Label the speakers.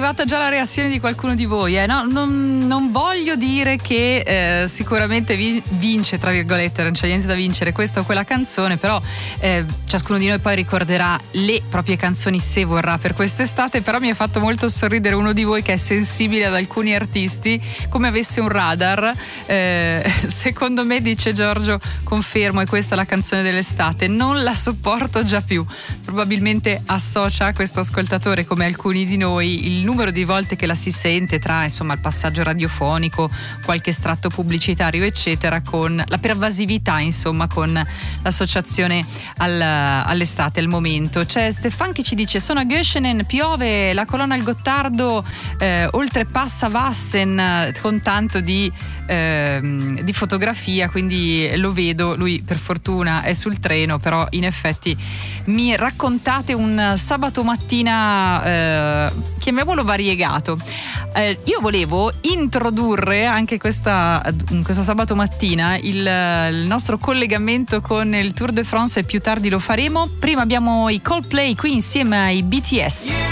Speaker 1: arrivata già la reazione di qualcuno di voi. No, non voglio dire che sicuramente vince, tra virgolette, non c'è niente da vincere questa o quella canzone, però ciascuno di noi poi ricorderà le proprie canzoni se vorrà per quest'estate. Però mi ha fatto molto sorridere uno di voi che è sensibile ad alcuni artisti come avesse un radar. Secondo me, dice Giorgio, confermo, è questa la canzone dell'estate, non la sopporto già più. Probabilmente associa a questo ascoltatore, come alcuni di noi, il numero di volte che la si sente tra, insomma, il passaggio radiofonico, qualche estratto pubblicitario eccetera, con la pervasività, insomma, con l'associazione all'estate, al momento. C'è Stefan che ci dice: sono a Göschenen, piove, la colonna al Gottardo oltrepassa Wassen, con tanto di fotografia, quindi lo vedo. Lui per fortuna è sul treno, però in effetti mi raccontate un sabato mattina chiamiamolo variegato. Io volevo introdurre anche questo sabato mattina il nostro collegamento con il Tour de France, e più tardi lo faremo. Prima abbiamo i Coldplay qui insieme ai BTS.